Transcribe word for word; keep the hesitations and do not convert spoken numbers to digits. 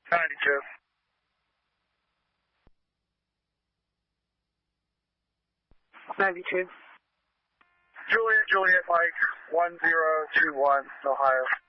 ninety-two. ninety-two. Juliet, Juliet, Mike, one zero two one, Ohio.